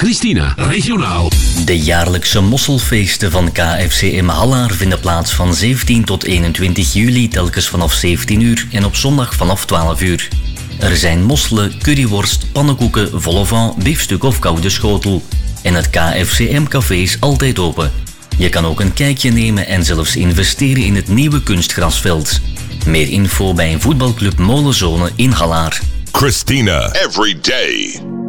Christina, regionaal. De jaarlijkse mosselfeesten van KFCM Hallaar vinden plaats van 17 tot 21 juli, telkens vanaf 17 uur en op zondag vanaf 12 uur. Er zijn mosselen, curryworst, pannenkoeken, vol au vent, biefstuk of koude schotel. En het KFCM-café is altijd open. Je kan ook een kijkje nemen en zelfs investeren in het nieuwe kunstgrasveld. Meer info bij voetbalclub Molenzone in Hallaar. Christina, every day.